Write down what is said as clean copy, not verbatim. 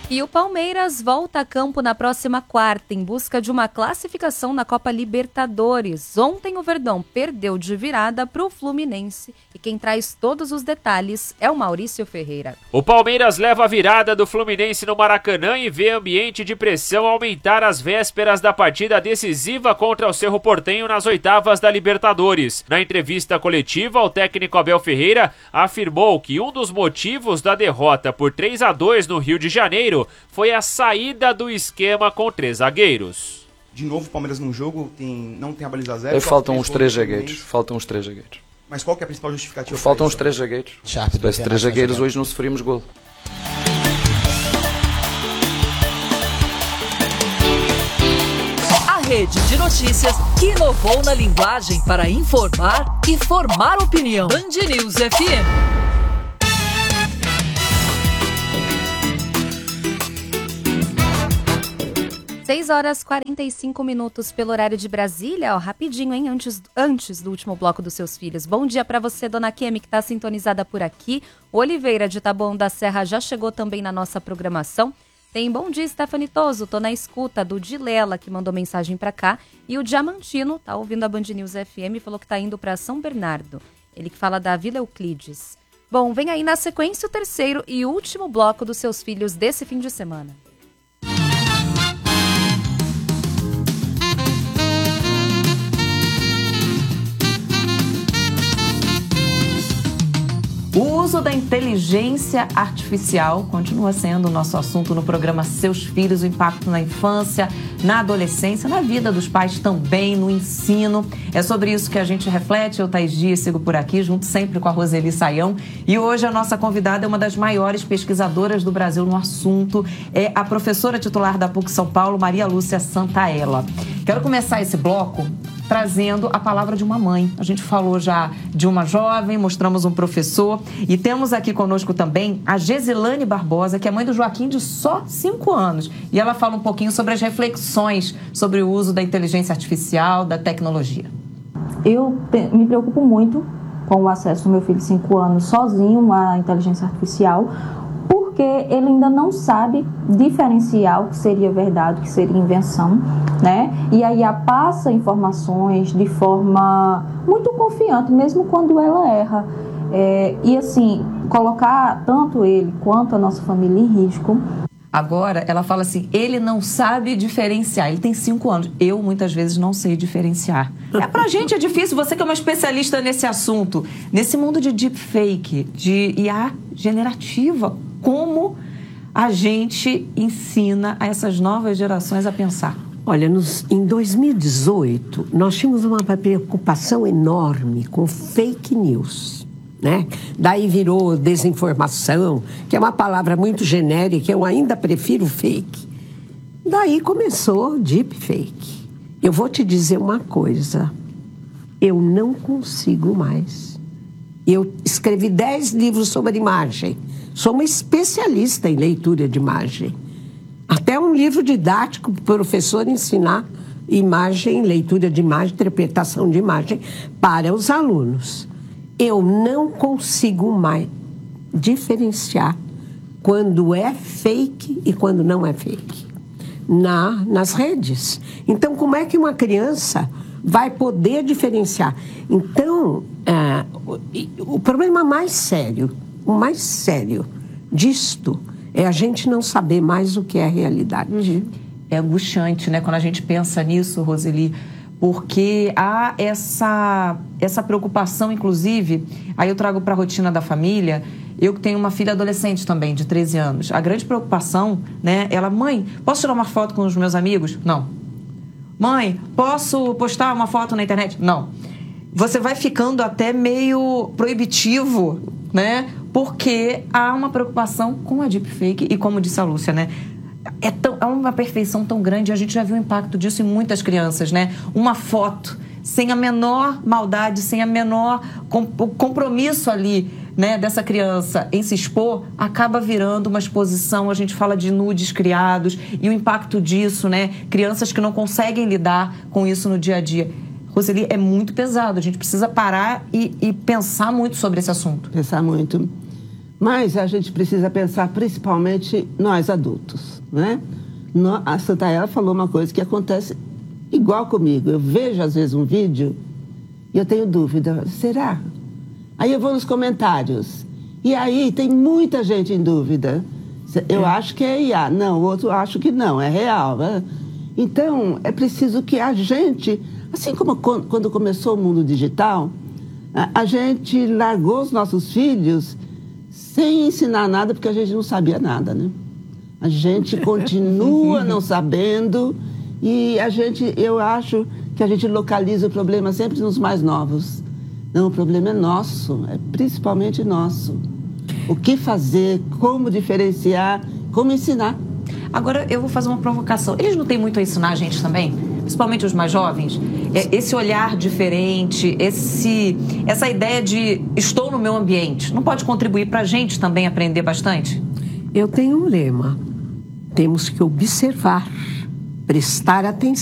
E o Palmeiras volta a campo na próxima quarta em busca de uma classificação na Copa Libertadores. Ontem o Verdão perdeu de virada para o Fluminense e quem traz todos os detalhes é o Maurício Ferreira. O Palmeiras leva a virada do Fluminense no Maracanã e vê ambiente de pressão aumentar às vésperas da partida decisiva contra o Cerro Porteño nas oitavas da Libertadores. Na entrevista coletiva, o técnico Abel Ferreira afirmou que um dos motivos da derrota por 3-2 no Rio de Janeiro foi a saída do esquema com 3 zagueiros. De novo o Palmeiras num jogo não tem a baliza zero. Faltam uns 3 zagueiros. Mas qual que é a principal justificativa? Faltam uns 3 zagueiros. Se tivesse 3 zagueiros hoje não sofríamos gol. A rede de notícias que inovou na linguagem para informar e formar opinião. Band News FM. 6h45 pelo horário de Brasília. Rapidinho, hein? Antes do último bloco dos seus filhos. Bom dia para você, dona Kemi, que está sintonizada por aqui. O Oliveira de Taboão da Serra já chegou também na nossa programação. Tem bom dia, Stephanie Toso. Tô na escuta do Dilela, que mandou mensagem para cá. E o Diamantino, tá ouvindo a Band News FM, falou que tá indo para São Bernardo. Ele que fala da Vila Euclides. Bom, vem aí na sequência o terceiro e último bloco dos seus filhos desse fim de semana. O uso da inteligência artificial continua sendo o nosso assunto no programa Seus Filhos, o impacto na infância, na adolescência, na vida dos pais também, no ensino. É sobre isso que a gente reflete. Eu, Thaís Dias, sigo por aqui, junto sempre com a Roseli Saião. E hoje a nossa convidada é uma das maiores pesquisadoras do Brasil no assunto. É a professora titular da PUC São Paulo, Maria Lúcia Santaella. Quero começar esse bloco trazendo a palavra de uma mãe. A gente falou já de uma jovem, mostramos um professor e temos aqui conosco também a Gesilane Barbosa, que é mãe do Joaquim de só 5 anos. E ela fala um pouquinho sobre as reflexões sobre o uso da inteligência artificial, da tecnologia. Eu me preocupo muito com o acesso do meu filho de 5 anos sozinho à inteligência artificial, porque ele ainda não sabe diferenciar o que seria verdade, o que seria invenção, né? E aí passa informações de forma muito confiante, mesmo quando ela erra. E assim, colocar tanto ele quanto a nossa família em risco. Agora, ela fala assim, ele não sabe diferenciar, ele tem 5 anos. Eu, muitas vezes, não sei diferenciar. Pra gente é difícil, você que é uma especialista nesse assunto, nesse mundo de deepfake, de IA generativa, como a gente ensina a essas novas gerações a pensar? Olha, em 2018, nós tínhamos uma preocupação enorme com fake news, né? Daí virou desinformação, que é uma palavra muito genérica, eu ainda prefiro fake. Daí começou deepfake. Eu vou te dizer uma coisa, eu não consigo mais. Eu escrevi 10 livros sobre imagem. Sou uma especialista em leitura de imagem. Até um livro didático para o professor ensinar imagem, leitura de imagem, interpretação de imagem para os alunos. Eu não consigo mais diferenciar quando é fake e quando não é fake nas redes. Então, como é que uma criança vai poder diferenciar? Então, o problema mais sério, o mais sério disto é a gente não saber mais o que é a realidade. Uhum. É angustiante, né? Quando a gente pensa nisso, Roseli, porque há essa preocupação, inclusive, aí eu trago para a rotina da família, eu que tenho uma filha adolescente também, de 13 anos. A grande preocupação, né? Ela, mãe, posso tirar uma foto com os meus amigos? Não. Mãe, posso postar uma foto na internet? Não. Você vai ficando até meio proibitivo, né? Porque há uma preocupação com a deepfake e, como disse a Lúcia, né? É uma perfeição tão grande, a gente já viu o impacto disso em muitas crianças, né? Uma foto sem a menor maldade, sem a menor compromisso ali, né, dessa criança em se expor, acaba virando uma exposição. A gente fala de nudes criados e o impacto disso, né? Crianças que não conseguem lidar com isso no dia a dia. Roseli, é muito pesado, a gente precisa parar e pensar muito sobre esse assunto. Pensar muito. Mas a gente precisa pensar principalmente nós adultos, né? A Santaella falou uma coisa que acontece igual comigo. Eu vejo às vezes um vídeo e eu tenho dúvida, será? Aí eu vou nos comentários e aí tem muita gente em dúvida. Eu acho que é IA, não, o outro acho que não, é real, né? Então é preciso que a gente, assim como quando começou o mundo digital, a gente largou os nossos filhos sem ensinar nada, porque a gente não sabia nada, né? A gente continua não sabendo e eu acho que a gente localiza o problema sempre nos mais novos. Não, o problema é nosso, é principalmente nosso. O que fazer, como diferenciar, como ensinar. Agora, eu vou fazer uma provocação. Eles não têm muito a ensinar a gente também? Principalmente os mais jovens? Esse olhar diferente, essa ideia de estou no meu ambiente, não pode contribuir para a gente também aprender bastante? Eu tenho um lema. Temos que observar, prestar atenção.